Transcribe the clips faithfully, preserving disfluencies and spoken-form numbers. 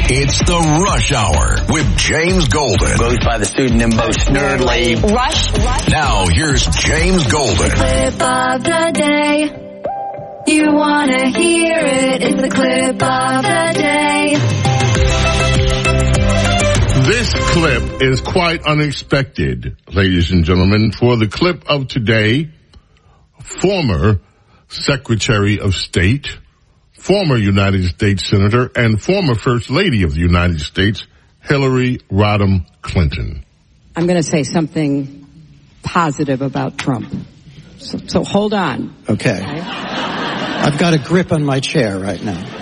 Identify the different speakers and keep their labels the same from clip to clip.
Speaker 1: It's the Rush Hour with James Golden.
Speaker 2: Goes by the pseudonym Bo Snerdley.
Speaker 3: Rush, Rush.
Speaker 1: Now, here's James Golden.
Speaker 4: Clip of the day. You want to hear it. It's the clip of the day.
Speaker 5: This clip is quite unexpected, ladies and gentlemen. For the clip of today, former Secretary of State, former United States Senator, and former First Lady of the United States, Hillary Rodham Clinton.
Speaker 6: I'm going to say something positive about Trump. So, so hold on.
Speaker 7: Okay. okay. I've got a grip on my chair right now.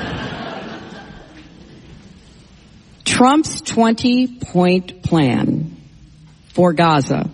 Speaker 6: Trump's twenty-point plan for Gaza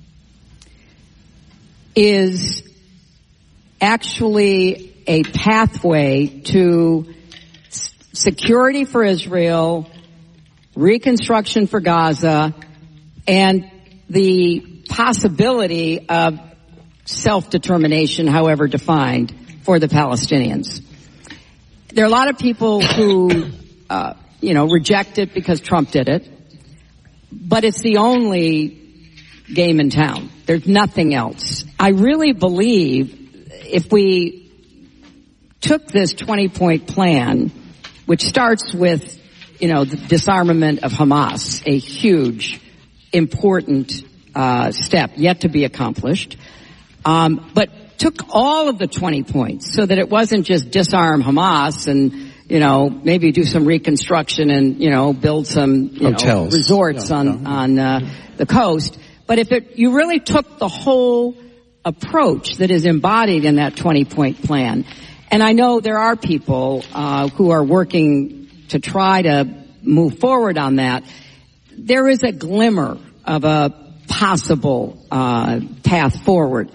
Speaker 6: is actually a pathway to s- security for Israel, reconstruction for Gaza, and the possibility of self-determination, however defined, for the Palestinians. There are a lot of people who, uh, you know, reject it because Trump did it, but it's the only game in town. There's nothing else. I really believe if we took this twenty-point plan, which starts with, you know, the disarmament of Hamas, a huge, important uh step yet to be accomplished, um, but took all of the twenty points so that it wasn't just disarm Hamas and, you know, maybe do some reconstruction and, you know, build some you know, resorts yeah, on, yeah. on uh, the coast. But if it, you really took the whole approach that is embodied in that twenty-point plan, and I know there are people uh, who are working to try to move forward on that, there is a glimmer of a possible uh, path forward.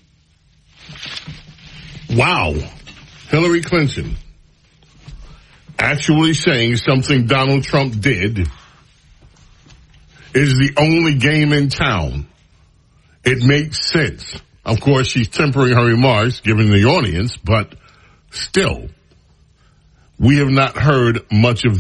Speaker 5: Wow. Hillary Clinton actually saying something Donald Trump did is the only game in town. It makes sense. Of course, she's tempering her remarks, given the audience, but still, we have not heard much of